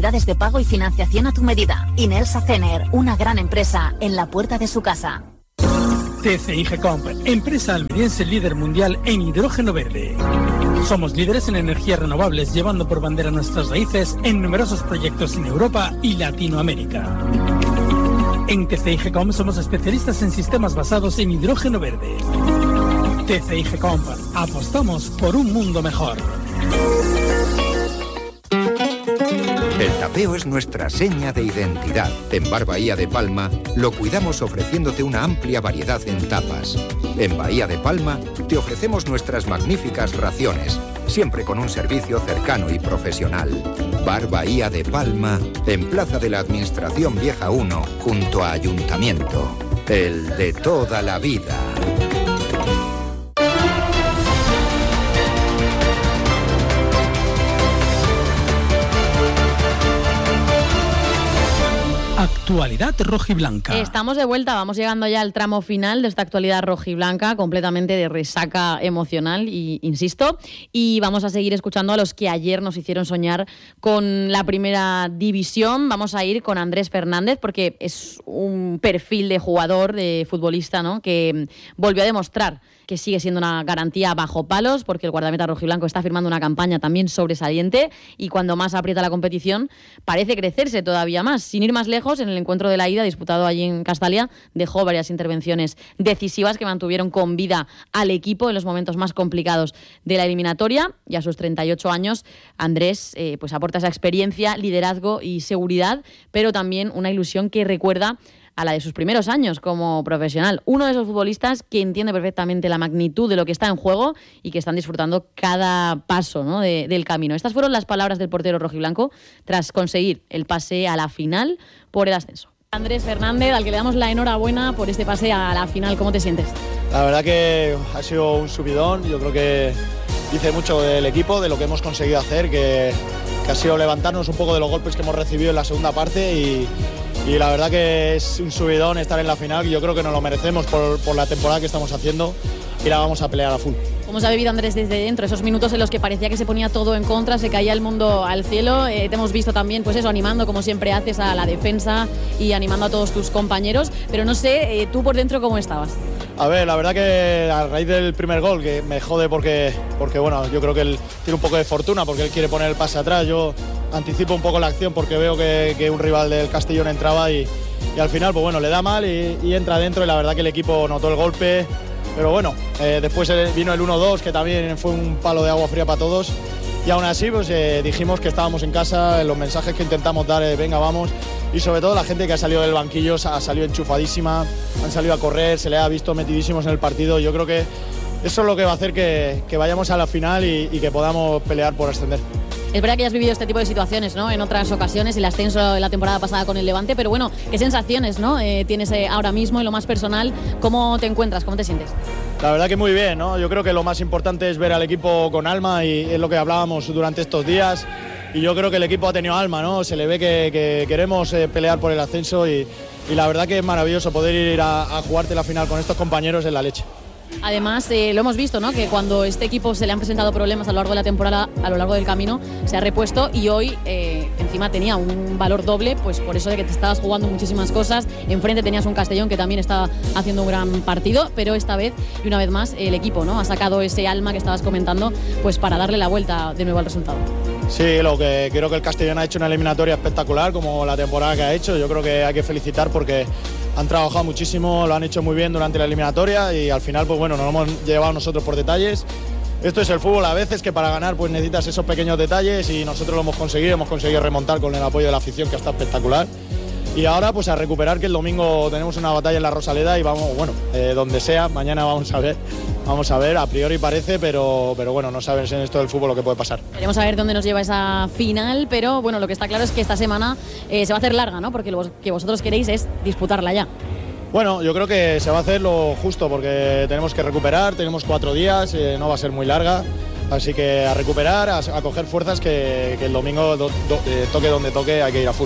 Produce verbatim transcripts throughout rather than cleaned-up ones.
facilidades de pago y financiación a tu medida. Inelsa Cener, una gran empresa en la puerta de su casa. T C I Gecomp, empresa almeriense líder mundial en hidrógeno verde. Somos líderes en energías renovables, llevando por bandera nuestras raíces en numerosos proyectos en Europa y Latinoamérica. En T C I Gecomp somos especialistas en sistemas basados en hidrógeno verde. T C I Gecomp, apostamos por un mundo mejor. El tapeo es nuestra seña de identidad. En Bar Bahía de Palma lo cuidamos ofreciéndote una amplia variedad en tapas. En Bahía de Palma te ofrecemos nuestras magníficas raciones, siempre con un servicio cercano y profesional. Bar Bahía de Palma, en Plaza de la Administración Vieja uno, junto a Ayuntamiento. El de toda la vida. Actualidad rojiblanca. Estamos de vuelta, vamos llegando ya al tramo final de esta actualidad rojiblanca, completamente de resaca emocional, y insisto, y vamos a seguir escuchando a los que ayer nos hicieron soñar con la primera división. Vamos a ir con Andrés Fernández, porque es un perfil de jugador, de futbolista, ¿no?, que volvió a demostrar que sigue siendo una garantía bajo palos, porque el guardameta rojiblanco está firmando una campaña también sobresaliente, y cuando más aprieta la competición parece crecerse todavía más. Sin ir más lejos, en el encuentro de la ida disputado allí en Castalia, dejó varias intervenciones decisivas que mantuvieron con vida al equipo en los momentos más complicados de la eliminatoria, y a sus treinta y ocho años Andrés eh, pues aporta esa experiencia, liderazgo y seguridad, pero también una ilusión que recuerda a la de sus primeros años como profesional. Uno de esos futbolistas que entiende perfectamente la magnitud de lo que está en juego y que están disfrutando cada paso, ¿no?, de, del camino. Estas fueron las palabras del portero rojiblanco tras conseguir el pase a la final por el ascenso. Andrés Fernández, al que le damos la enhorabuena por este pase a la final. ¿Cómo te sientes? La verdad que ha sido un subidón. Yo creo que dice mucho del equipo, de lo que hemos conseguido hacer, que, que ha sido levantarnos un poco de los golpes que hemos recibido en la segunda parte, y Y la verdad que es un subidón estar en la final, y yo creo que nos lo merecemos por, por la temporada que estamos haciendo, y la vamos a pelear a full. ¿Cómo se ha vivido, Andrés, desde dentro? Esos minutos en los que parecía que se ponía todo en contra, se caía el mundo al cielo. Eh, te hemos visto también, pues eso, animando, como siempre haces, a la defensa y animando a todos tus compañeros. Pero no sé, eh, tú por dentro, ¿cómo estabas? A ver, la verdad que a raíz del primer gol, que me jode porque, porque bueno, yo creo que él tiene un poco de fortuna, porque él quiere poner el pase atrás. Yo anticipo un poco la acción porque veo que, que un rival del Castellón entraba, y, y al final, pues bueno, le da mal y, y entra dentro, y la verdad que el equipo notó el golpe. Pero bueno, eh, después vino el uno dos, que también fue un palo de agua fría para todos, y aún así pues eh, dijimos que estábamos en casa. Los mensajes que intentamos dar, eh, venga, vamos, y sobre todo la gente que ha salido del banquillo ha salido enchufadísima, han salido a correr, se le ha visto metidísimos en el partido. Yo creo que eso es lo que va a hacer que, que vayamos a la final y, y que podamos pelear por ascender. Es verdad que ya has vivido este tipo de situaciones, ¿no?, en otras ocasiones, el ascenso de la temporada pasada con el Levante, pero bueno, ¿qué sensaciones, ¿no?, eh, tienes eh, ahora mismo en lo más personal? ¿Cómo te encuentras? ¿Cómo te sientes? La verdad que muy bien, ¿no? Yo creo que lo más importante es ver al equipo con alma, y es lo que hablábamos durante estos días, y yo creo que el equipo ha tenido alma, ¿no? Se le ve que, que queremos eh, pelear por el ascenso, y, y la verdad que es maravilloso poder ir a, a jugarte la final con estos compañeros en la leche. Además, eh, lo hemos visto, ¿no?, que cuando este equipo se le han presentado problemas a lo largo de la temporada, a lo largo del camino, se ha repuesto, y hoy eh, encima tenía un valor doble, pues por eso de que te estabas jugando muchísimas cosas. Enfrente tenías un Castellón que también estaba haciendo un gran partido, pero esta vez, y una vez más, el equipo, ¿no?, ha sacado ese alma que estabas comentando, pues para darle la vuelta de nuevo al resultado. Sí, lo que creo que el Castellón ha hecho una eliminatoria espectacular, como la temporada que ha hecho. Yo creo que hay que felicitar porque han trabajado muchísimo, lo han hecho muy bien durante la eliminatoria, y al final, pues bueno, nos lo hemos llevado nosotros por detalles. Esto es el fútbol a veces, que para ganar pues necesitas esos pequeños detalles, y nosotros lo hemos conseguido, hemos conseguido remontar con el apoyo de la afición, que está espectacular. Y ahora pues a recuperar, que el domingo tenemos una batalla en la Rosaleda, y vamos, bueno, eh, donde sea, mañana vamos a ver, vamos a ver, a priori parece, pero, pero bueno, no sabes en esto del fútbol lo que puede pasar. Queremos saber dónde nos lleva esa final, pero bueno, lo que está claro es que esta semana eh, se va a hacer larga, ¿no?, porque lo que vosotros queréis es disputarla ya. Bueno, yo creo que se va a hacer lo justo, porque tenemos que recuperar, tenemos cuatro días, eh, no va a ser muy larga. Así que a recuperar, a, a coger fuerzas, que, que el domingo do, do, eh, toque donde toque, hay que ir a full.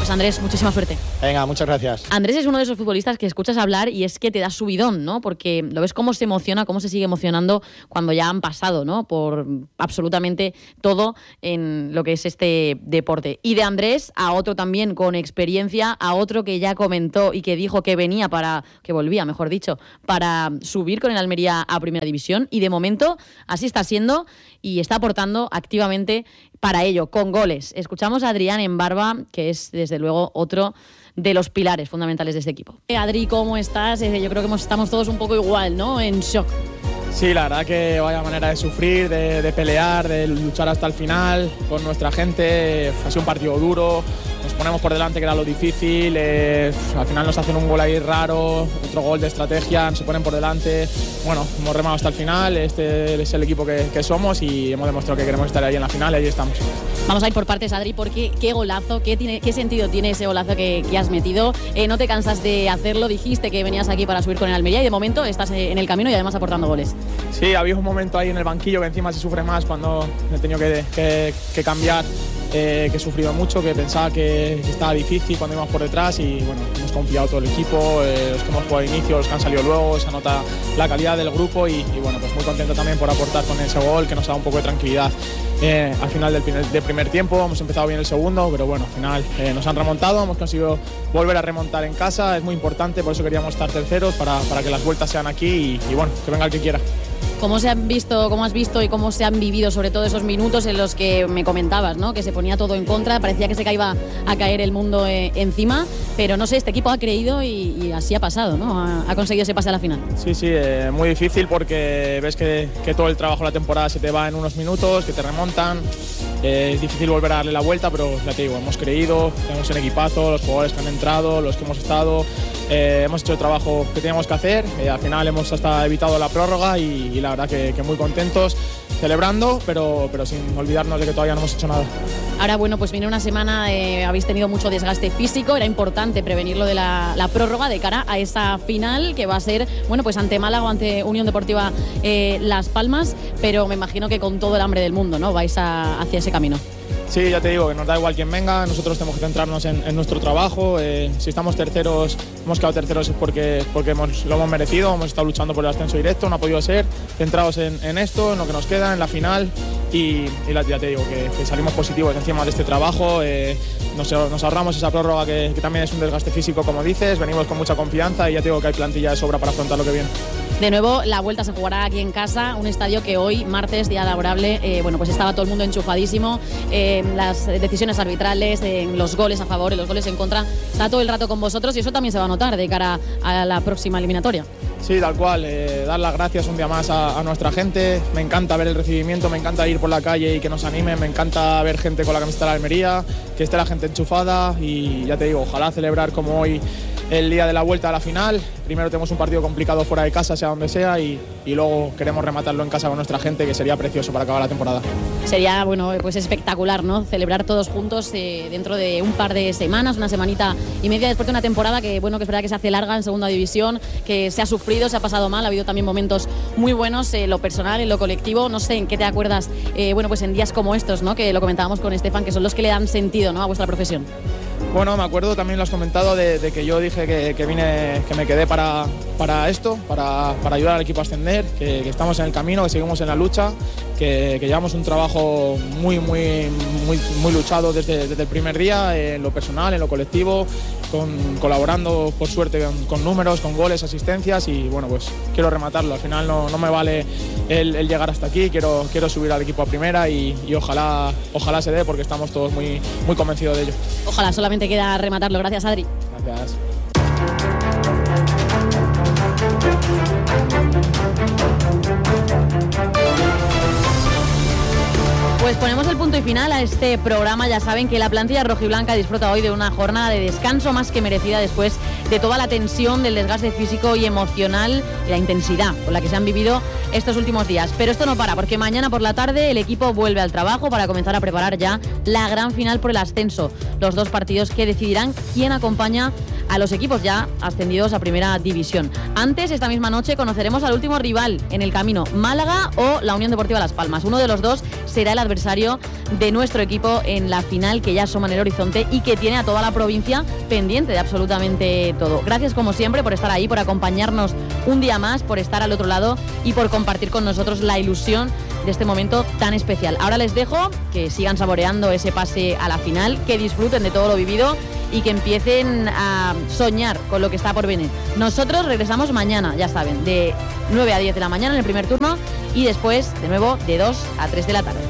Pues Andrés, muchísima suerte. Venga, muchas gracias. Andrés es uno de esos futbolistas que escuchas hablar y es que te da subidón, ¿no? Porque lo ves cómo se emociona, cómo se sigue emocionando cuando ya han pasado, ¿no? Por absolutamente todo en lo que es este deporte. Y de Andrés a otro también con experiencia, a otro que ya comentó y que dijo que venía para, que volvía, mejor dicho, para subir con el Almería a Primera División, y de momento así está siendo y está aportando activamente para ello, con goles. Escuchamos a Adrián en Barba, que es desde luego otro de los pilares fundamentales de este equipo. Adri, ¿cómo estás? Eh, yo creo que estamos todos un poco igual, ¿no? En shock. Sí, la verdad que vaya manera de sufrir, de, de pelear, de luchar hasta el final con nuestra gente. Ha sido un partido duro, nos ponemos por delante, que era lo difícil. Eh, al final nos hacen un gol ahí raro, otro gol de estrategia, se ponen por delante. Bueno, hemos remado hasta el final, este es el equipo que, que somos y hemos demostrado que queremos estar ahí en la final y ahí estamos. Vamos a ir por partes, Adri, porque qué golazo, qué, tiene, qué sentido tiene ese golazo que, que has metido. Eh, no te cansas de hacerlo, dijiste que venías aquí para subir con el Almería y de momento estás en el camino y además aportando goles. Sí, había un momento ahí en el banquillo que encima se sufre más cuando he tenido que, que, que cambiar, eh, que he sufrido mucho, que pensaba que, que estaba difícil cuando íbamos por detrás y bueno, hemos confiado todo el equipo, eh, los que hemos jugado al inicio, los que han salido luego, se nota la calidad del grupo y, y bueno, pues muy contento también por aportar con ese gol que nos da un poco de tranquilidad. Eh, al final del primer, del primer tiempo hemos empezado bien el segundo, pero bueno, al final eh, nos han remontado, hemos conseguido volver a remontar en casa, es muy importante, por eso queríamos estar terceros para, para que las vueltas sean aquí y, y bueno, que venga el que quiera. ¿Cómo se han visto, cómo has visto y cómo se han vivido sobre todo esos minutos en los que me comentabas, ¿no? Que se ponía todo en contra, parecía que se iba a caer el mundo eh, encima, pero no sé, este equipo ha creído y, y así ha pasado, ¿no? Ha, ha conseguido ese pase a la final. Sí, sí, eh, muy difícil porque ves que, que todo el trabajo de la temporada se te va en unos minutos, que te remontan. Eh, es difícil volver a darle la vuelta, pero ya te digo, hemos creído, tenemos el equipazo, los jugadores que han entrado, los que hemos estado, eh, hemos hecho el trabajo que teníamos que hacer, eh, al final hemos hasta evitado la prórroga y, y la verdad que, que muy contentos, celebrando, pero, pero sin olvidarnos de que todavía no hemos hecho nada. Ahora, bueno, pues viene una semana, eh, habéis tenido mucho desgaste físico, era importante prevenirlo de la, la prórroga de cara a esa final que va a ser, bueno, pues ante Málaga o ante Unión Deportiva eh, Las Palmas, pero me imagino que con todo el hambre del mundo, ¿no? Vais a, hacia ese camino. Sí, ya te digo, que nos da igual quién venga, nosotros tenemos que centrarnos en, en nuestro trabajo, eh, si estamos terceros, hemos quedado terceros es porque, porque hemos, lo hemos merecido, hemos estado luchando por el ascenso directo, no ha podido ser, centrados en, en esto, en lo que nos queda, en la final y, y la, ya te digo, que, que salimos positivos encima de este trabajo, eh, nos, nos ahorramos esa prórroga que, que también es un desgaste físico como dices, venimos con mucha confianza y ya te digo que hay plantilla de sobra para afrontar lo que viene. De nuevo, la vuelta se jugará aquí en casa, un estadio que hoy, martes, día laborable, eh, bueno, pues estaba todo el mundo enchufadísimo, eh, las decisiones arbitrales, eh, los goles a favor y los goles en contra, está todo el rato con vosotros y eso también se va a notar de cara a la próxima eliminatoria. Sí, tal cual, eh, dar las gracias un día más a, a nuestra gente, me encanta ver el recibimiento, me encanta ir por la calle y que nos animen, me encanta ver gente con la camiseta de la Almería, que esté la gente enchufada y ya te digo, ojalá celebrar como hoy el día de la vuelta a la final. Primero tenemos un partido complicado fuera de casa, sea donde sea, y, y luego queremos rematarlo en casa con nuestra gente, que sería precioso para acabar la temporada. Sería, bueno, pues espectacular, ¿no? Celebrar todos juntos eh, dentro de un par de semanas, una semanita y media después de una temporada que, bueno, que es verdad que se hace larga en segunda división, que se ha sufrido, se ha pasado mal, ha habido también momentos muy buenos en lo personal, en lo colectivo. No sé en qué te acuerdas, eh, bueno, pues en días como estos, ¿no? Que lo comentábamos con Estefan, que son los que le dan sentido, ¿no? A vuestra profesión. Bueno, me acuerdo, también lo has comentado, de, de que yo dije que, que vine, que me quedé para, para esto, para, para ayudar al equipo a ascender, que, que estamos en el camino, que seguimos en la lucha, que, que llevamos un trabajo muy, muy, muy, muy luchado desde, desde el primer día, en lo personal, en lo colectivo, con, colaborando por suerte con, con números, con goles, asistencias y bueno, pues quiero rematarlo. Al final no, no me vale el, el llegar hasta aquí, quiero, quiero subir al equipo a primera y, y ojalá, ojalá se dé porque estamos todos muy, muy convencidos de ello. Ojalá, solamente queda rematarlo. Gracias, Adri. Gracias. Pues ponemos el punto y final a este programa. Ya saben que la plantilla rojiblanca disfruta hoy de una jornada de descanso más que merecida después de toda la tensión, del desgaste físico y emocional y la intensidad con la que se han vivido estos últimos días. Pero esto no para, porque mañana por la tarde el equipo vuelve al trabajo para comenzar a preparar ya la gran final por el ascenso. Los dos partidos que decidirán quién acompaña a los equipos ya ascendidos a Primera División. Antes, esta misma noche, conoceremos al último rival en el camino, Málaga o la Unión Deportiva Las Palmas. Uno de los dos será el adversario de nuestro equipo en la final que ya asoma en el horizonte y que tiene a toda la provincia pendiente de absolutamente todo. Gracias como siempre por estar ahí, por acompañarnos un día más, por estar al otro lado y por compartir con nosotros la ilusión de este momento tan especial. Ahora les dejo que sigan saboreando ese pase a la final, que disfruten de todo lo vivido y que empiecen a soñar con lo que está por venir. Nosotros regresamos mañana, ya saben, de nueve a diez de la mañana en el primer turno y después, de nuevo, de dos a tres de la tarde.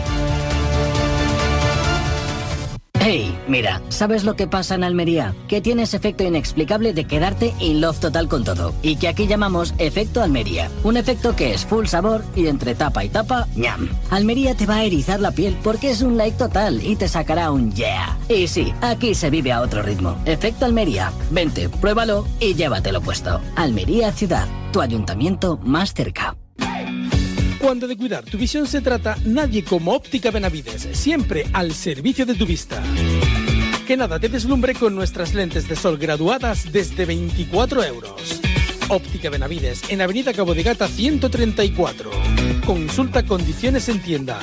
Hey, mira, ¿sabes lo que pasa en Almería? Que tienes efecto inexplicable de quedarte in love total con todo. Y que aquí llamamos efecto Almería. Un efecto que es full sabor y entre tapa y tapa, ñam. Almería te va a erizar la piel porque es un like total y te sacará un yeah. Y sí, aquí se vive a otro ritmo. Efecto Almería. Vente, pruébalo y llévatelo puesto. Almería Ciudad, tu ayuntamiento más cerca. Cuando de cuidar tu visión se trata, nadie como Óptica Benavides, siempre al servicio de tu vista. Que nada te deslumbre con nuestras lentes de sol graduadas desde veinticuatro euros. Óptica Benavides, en Avenida Cabo de Gata ciento treinta y cuatro. Consulta condiciones en tienda.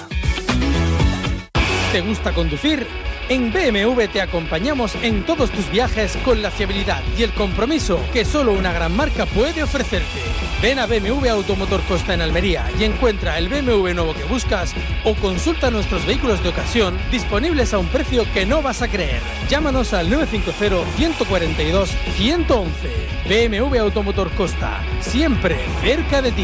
¿Te gusta conducir? En B M W te acompañamos en todos tus viajes con la fiabilidad y el compromiso que solo una gran marca puede ofrecerte. Ven a B M W Automotor Costa en Almería y encuentra el B M W nuevo que buscas o consulta nuestros vehículos de ocasión disponibles a un precio que no vas a creer. Llámanos al nueve cinco cero, uno cuatro dos, uno uno uno. B M W Automotor Costa, siempre cerca de ti.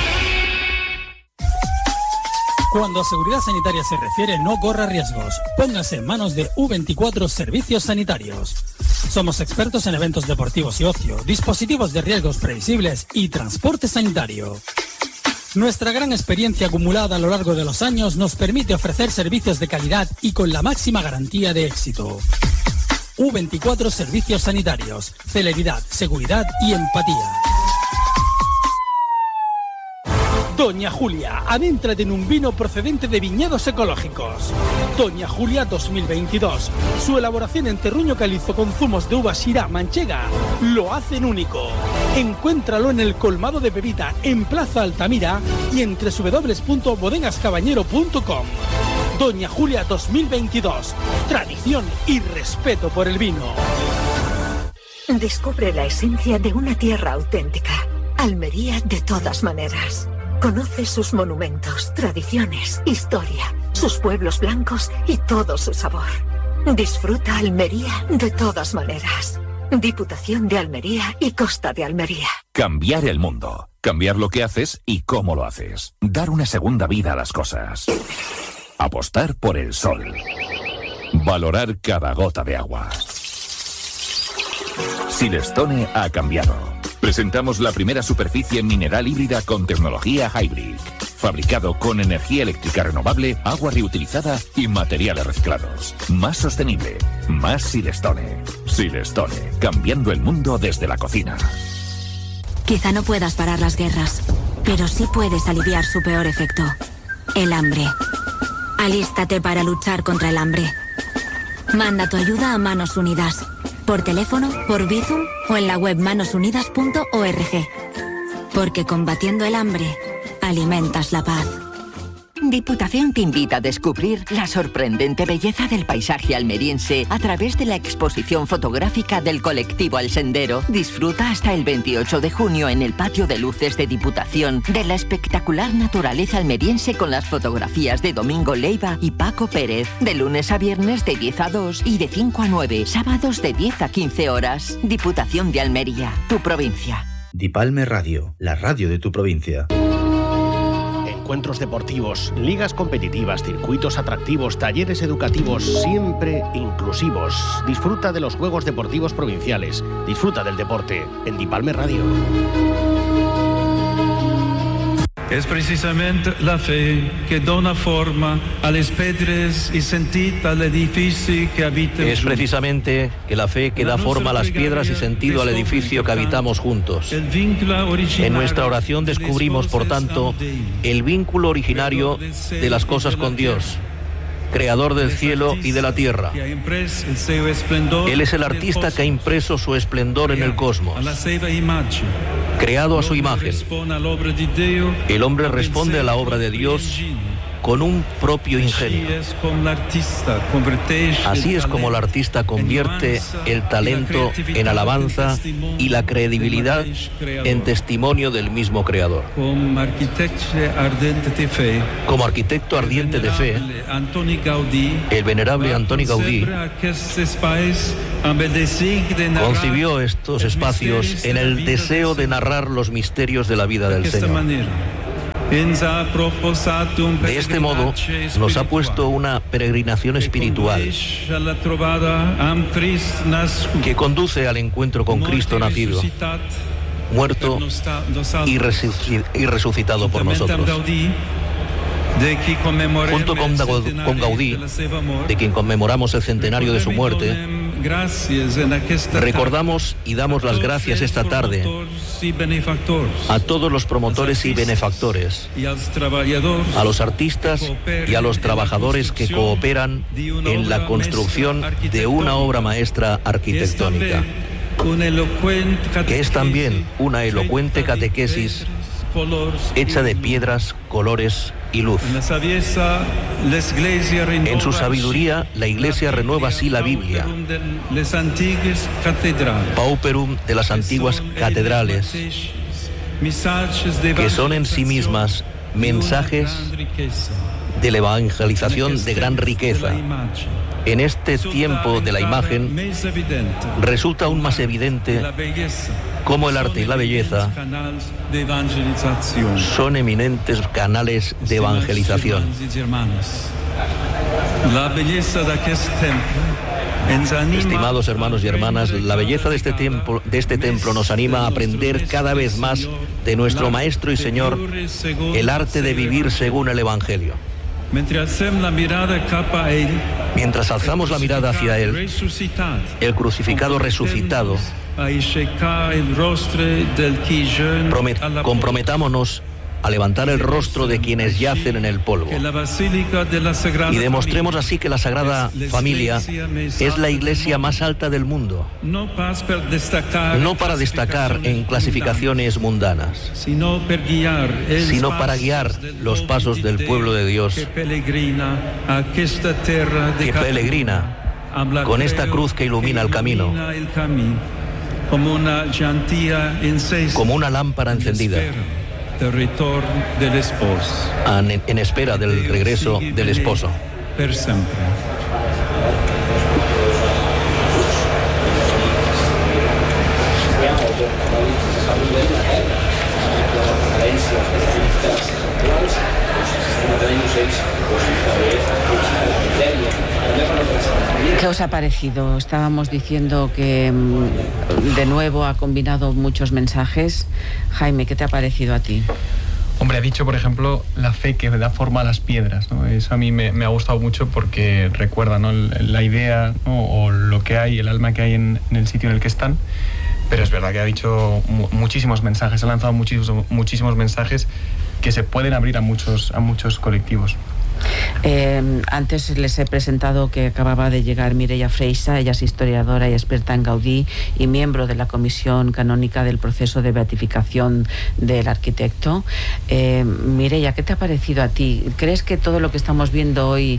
Cuando a seguridad sanitaria se refiere, no corra riesgos. Póngase en manos de U veinticuatro Servicios Sanitarios. Somos expertos en eventos deportivos y ocio, dispositivos de riesgos previsibles y transporte sanitario. Nuestra gran experiencia acumulada a lo largo de los años nos permite ofrecer servicios de calidad y con la máxima garantía de éxito. U veinticuatro Servicios Sanitarios. Celeridad, seguridad y empatía. Doña Julia, adéntrate en un vino procedente de viñedos ecológicos. Doña Julia dos mil veintidós. Su elaboración en terruño calizo con zumos de uva Syrah manchega lo hacen único. Encuéntralo en el colmado de Pepita, en Plaza Altamira y en doble u doble u doble u punto bodegas cabañero punto com. Doña Julia dos mil veintidós. Tradición y respeto por el vino. Descubre la esencia de una tierra auténtica. Almería de todas maneras. Conoce sus monumentos, tradiciones, historia, sus pueblos blancos y todo su sabor. Disfruta Almería de todas maneras. Diputación de Almería y Costa de Almería. Cambiar el mundo. Cambiar lo que haces y cómo lo haces. Dar una segunda vida a las cosas. Apostar por el sol. Valorar cada gota de agua. Silestone ha cambiado. Presentamos la primera superficie mineral híbrida con tecnología Hybrid. Fabricado con energía eléctrica renovable, agua reutilizada y materiales reciclados. Más sostenible, más Silestone. Silestone, cambiando el mundo desde la cocina. Quizá no puedas parar las guerras, pero sí puedes aliviar su peor efecto, el hambre. Alístate para luchar contra el hambre. Manda tu ayuda a Manos Unidas. Por teléfono, por Bizum o en la web manos unidas punto org. Porque combatiendo el hambre, alimentas la paz. Diputación te invita a descubrir la sorprendente belleza del paisaje almeriense a través de la exposición fotográfica del colectivo El Sendero. Disfruta hasta el veintiocho de junio en el patio de luces de Diputación de la espectacular naturaleza almeriense con las fotografías de Domingo Leiva y Paco Pérez. De lunes a viernes de diez a dos y de cinco a nueve, sábados de diez a quince horas. Diputación de Almería, tu provincia. Dipalme Radio, la radio de tu provincia. Encuentros deportivos, ligas competitivas, circuitos atractivos, talleres educativos, siempre inclusivos. Disfruta de los Juegos Deportivos Provinciales. Disfruta del deporte en Dipalme Radio. Es precisamente la fe que dona forma a les pedres y sentit al edifici que habitamos. Es precisamente que la fe que da forma a las piedras y sentido al edificio que habitamos juntos. En nuestra oración descubrimos, por tanto, el vínculo originario de las cosas con Dios. creador del cielo y de la tierra. Él es el artista que ha impreso su esplendor en el cosmos, creado a su imagen. El hombre responde a la obra de Dios con un propio ingenio. Así es como el artista convierte el talento en alabanza y la credibilidad en testimonio del mismo creador. Como arquitecto ardiente de fe, el venerable Antoni Gaudí concibió estos espacios en el deseo de narrar los misterios de la vida del Señor. De este modo, nos ha puesto una peregrinación espiritual que conduce al encuentro con Cristo nacido, muerto y resucitado por nosotros. Junto con Gaudí, de quien conmemoramos el centenario de su muerte, recordamos y damos las gracias esta tarde a todos los promotores y benefactores, a los artistas y a los trabajadores que cooperan en la construcción de una obra maestra arquitectónica, que es también una elocuente catequesis hecha de piedras, colores y luz. En su sabiduría, la Iglesia renueva así la Biblia, pauperum de las antiguas catedrales, que son en sí mismas mensajes de la evangelización de gran riqueza. En este tiempo de la imagen resulta aún más evidente cómo el arte y la belleza son eminentes canales de evangelización. Estimados hermanos y hermanas, la belleza de este templo, de este templo nos anima a aprender cada vez más de nuestro Maestro y Señor el arte de vivir según el Evangelio. Mientras alzamos la mirada hacia Él, el crucificado resucitado, promet- comprometámonos a levantar el rostro de quienes yacen en el polvo y demostremos así que la Sagrada Familia es la iglesia más alta del mundo, no para destacar en clasificaciones mundanas, sino para guiar los pasos del pueblo de Dios que peregrina con esta cruz que ilumina el camino, como una lámpara encendida en, en espera del regreso del esposo. ¿Qué os ha parecido? Estábamos diciendo que de nuevo ha combinado muchos mensajes. Jaime, ¿qué te ha parecido a ti? Hombre, ha dicho, por ejemplo, la fe que da forma a las piedras, ¿no? Eso a mí me, me ha gustado mucho porque recuerda, ¿no?, la idea, ¿no?, o lo que hay, el alma que hay en, en el sitio en el que están. Pero es verdad que ha dicho mu- muchísimos mensajes, ha lanzado muchísimos, muchísimos mensajes que se pueden abrir a muchos, a muchos colectivos. Eh, antes les he presentado que acababa de llegar Mireia Freixa. Ella es historiadora y experta en Gaudí y miembro de la Comisión Canónica del proceso de beatificación del arquitecto. Eh, Mireia, ¿qué te ha parecido a ti? ¿Crees que todo lo que estamos viendo hoy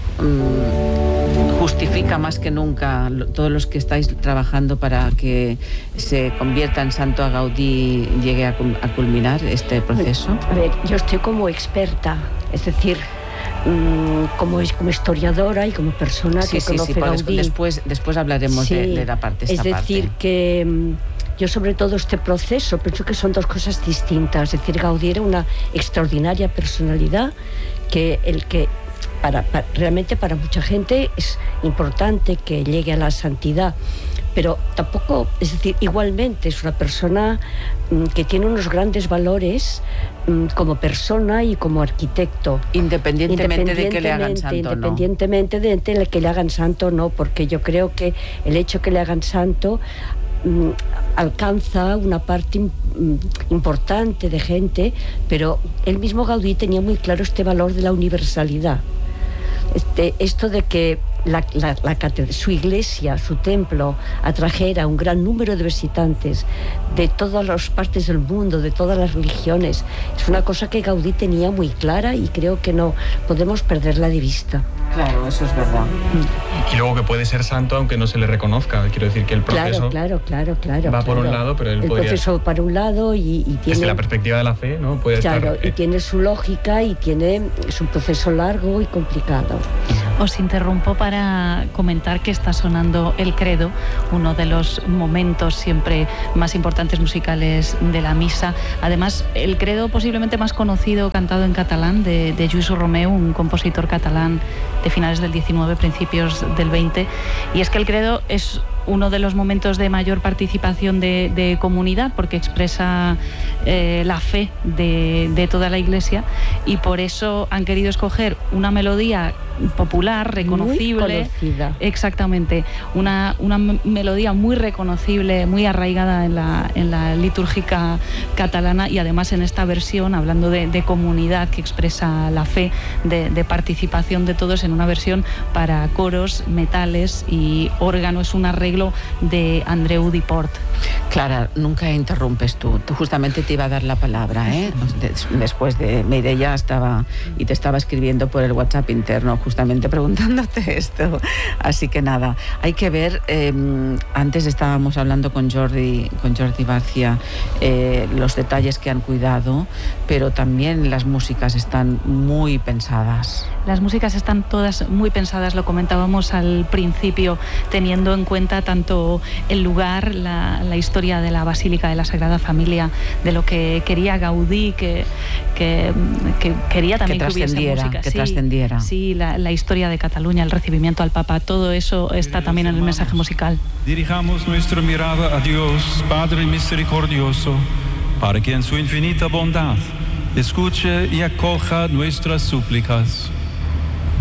mmm, justifica más que nunca todos los que estáis trabajando para que se convierta en santo a Gaudí y llegue a, a culminar este proceso? A ver, yo estoy como experta, es decir, Como, como historiadora y como persona sí, que sí, conoce sí, Gaudí. Después, después hablaremos sí, de, de la parte esta Es decir, parte. que yo sobre todo este proceso pienso que son dos cosas distintas. Es decir, Gaudí era una extraordinaria personalidad que el que para, para realmente para mucha gente es importante que llegue a la santidad. Pero tampoco, es decir, igualmente es una persona mmm, que tiene unos grandes valores mmm, como persona y como arquitecto. Independientemente, independientemente de que le hagan santo, Independientemente ¿no? de, de que le hagan santo, no, porque yo creo que el hecho que le hagan santo mmm, alcanza una parte mmm, importante de gente, pero el mismo Gaudí tenía muy claro este valor de la universalidad. Este, esto de que la, la, la, su iglesia, su templo, atrajera un gran número de visitantes de todas las partes del mundo, de todas las religiones, es una cosa que Gaudí tenía muy clara y creo que no podemos perderla de vista. Claro, eso es verdad. Y luego que puede ser santo aunque no se le reconozca. Quiero decir que el proceso claro, claro, claro, claro, va claro. por un lado, pero él el podría... proceso para un lado y, y tiene... Desde la perspectiva de la fe, ¿no? Puede claro, estar... y tiene su lógica y tiene es un proceso largo y complicado. Os interrumpo para comentar que está sonando el credo, uno de los momentos siempre más importantes musicales de la misa. Además, el credo posiblemente más conocido cantado en catalán de, de Lluís Romeu, un compositor catalán de finales del diecinueve, principios del veinte. Y es que el credo es uno de los momentos de mayor participación de, de comunidad, porque expresa eh, la fe de, de toda la Iglesia, y por eso han querido escoger una melodía popular, reconocible. Muy conocida. Exactamente, una, una melodía muy reconocible, muy arraigada en la, en la litúrgica catalana, y además en esta versión, hablando de, de comunidad que expresa la fe, de, de participación de todos, en una versión para coros, metales y órgano. Es un arreglo de Andreu Diport. Clara, nunca interrumpes tú. Tú justamente te iba a dar la palabra, ¿eh? Después de Mireia estaba y te estaba escribiendo por el WhatsApp interno, justamente preguntándote esto. Así que nada, hay que ver. Eh, antes estábamos hablando con Jordi, con Jordi García, eh, los detalles que han cuidado, pero también las músicas están muy pensadas. Las músicas están todas muy pensadas, lo comentábamos al principio, teniendo en cuenta tanto el lugar, la, la historia de la Basílica de la Sagrada Familia, de lo que quería Gaudí, que, que, que quería también que, que hubiese música. Que sí, trascendiera. Sí, la, la historia de Cataluña, el recibimiento al Papa, todo eso está también en el mensaje musical. Dirijamos nuestra mirada a Dios, Padre misericordioso, para que en su infinita bondad escuche y acoja nuestras súplicas.